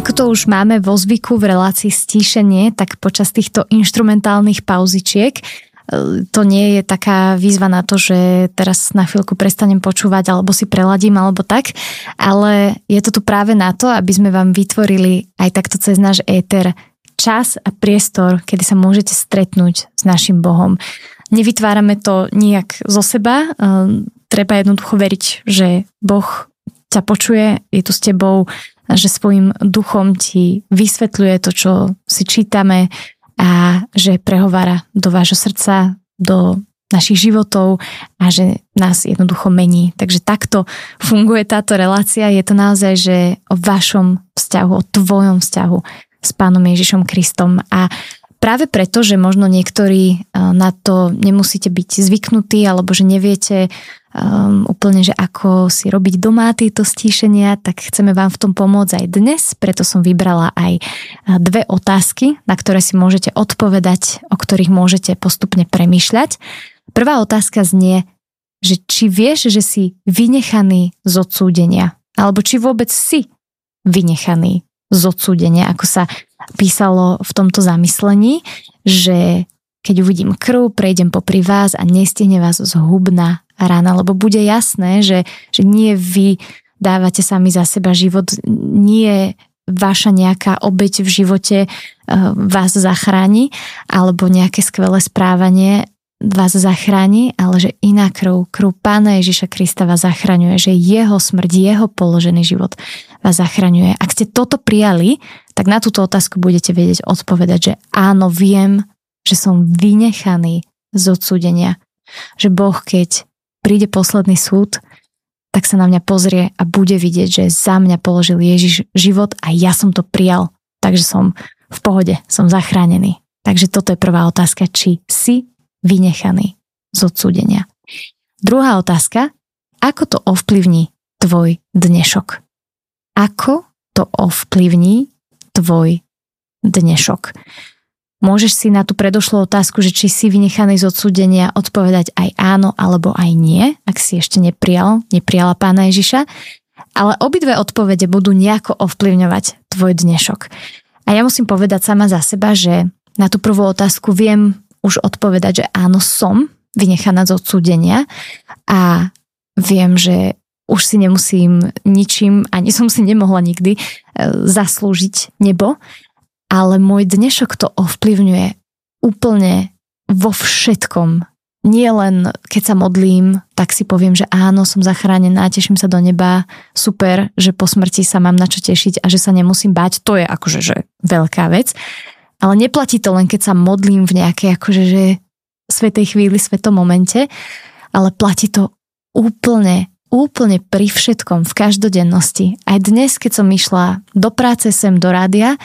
Ako to už máme vo zvyku v relácii Stíšenie, tak počas týchto inštrumentálnych pauzičiek to nie je taká výzva na to, že teraz na chvíľku prestanem počúvať alebo si preladím alebo tak, ale je to tu práve na to, aby sme vám vytvorili aj takto cez náš éter čas a priestor, kedy sa môžete stretnúť s našim Bohom. Nevytvárame to nijak zo seba, treba jednoducho veriť, že Boh ťa počuje, je tu s tebou, že svojim duchom ti vysvetľuje to, čo si čítame a že prehovára do vášho srdca, do našich životov a že nás jednoducho mení. Takže takto funguje táto relácia. Je to naozaj, že o vašom vzťahu, o tvojom vzťahu s Pánom Ježišom Kristom. A práve preto, že možno niektorí na to nemusíte byť zvyknutí alebo že neviete úplne, že ako si robiť doma tieto stíšenia, tak chceme vám v tom pomôcť aj dnes, preto som vybrala aj dve otázky, na ktoré si môžete odpovedať, o ktorých môžete postupne premýšľať. Prvá otázka znie, že či vieš, že si vynechaný z odsúdenia, alebo či vôbec si vynechaný z odsúdenia, ako sa písalo v tomto zamyslení, že keď uvidím krv, prejdem popri vás a nestihne vás zhubná rana, lebo bude jasné, že nie vy dávate sami za seba život, nie vaša nejaká obeť v živote vás zachráni, alebo nejaké skvelé správanie vás zachráni, ale že iná krv Pána Ježiša Krista vás zachraňuje, že jeho smrť, jeho položený život vás zachraňuje. Ak ste toto prijali, tak na túto otázku budete vedieť odpovedať, že áno, viem, že som vynechaný z odsúdenia. Že Boh, keď príde posledný súd, tak sa na mňa pozrie a bude vidieť, že za mňa položil Ježiš život a ja som to prijal. Takže som v pohode, som zachránený. Takže toto je prvá otázka, či si vynechaný z odsúdenia. Druhá otázka, ako to ovplyvní tvoj dnešok? Ako to ovplyvní tvoj dnešok? Môžeš si na tú predošlú otázku, že či si vynechaný z odsúdenia, odpovedať aj áno alebo aj nie, ak si ešte neprijala Pána Ježiša. Ale obidve odpovede budú nejako ovplyvňovať tvoj dnešok. A ja musím povedať sama za seba, že na tú prvú otázku viem už odpovedať, že áno, som vynechaná z odsúdenia a viem, že už si nemusím ničím, ani som si nemohla nikdy zaslúžiť nebo, ale môj dnešok to ovplyvňuje úplne vo všetkom. Nie len keď sa modlím, tak si poviem, že áno, som zachránená, teším sa do neba, super, že po smrti sa mám na čo tešiť a že sa nemusím báť, to je akože že veľká vec. Ale neplatí to len keď sa modlím v nejakej akože že svätej chvíli, svetom momente, ale platí to úplne pri všetkom, v každodennosti. Aj dnes, keď som išla do práce sem, do rádia,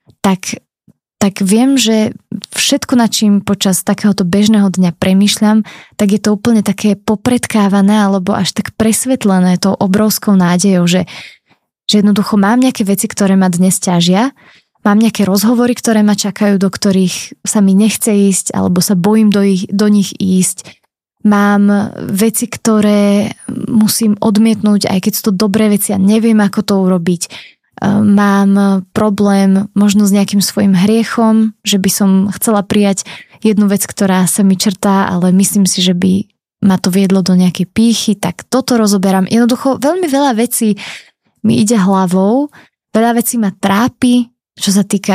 tak viem, že všetko, nad čím počas takéhoto bežného dňa premýšľam, tak je to úplne také popredkávané alebo až tak presvetlené tou obrovskou nádejou, že jednoducho mám nejaké veci, ktoré ma dnes ťažia, mám nejaké rozhovory, ktoré ma čakajú, do ktorých sa mi nechce ísť alebo sa bojím do nich ísť. Mám veci, ktoré musím odmietnúť, aj keď sú to dobré veci a neviem, ako to urobiť. Mám problém možno s nejakým svojim hriechom, že by som chcela prijať jednu vec, ktorá sa mi črtá, ale myslím si, že by ma to viedlo do nejakej pýchy, tak toto rozoberám. Jednoducho veľmi veľa vecí mi ide hlavou, veľa vecí ma trápi, čo sa týka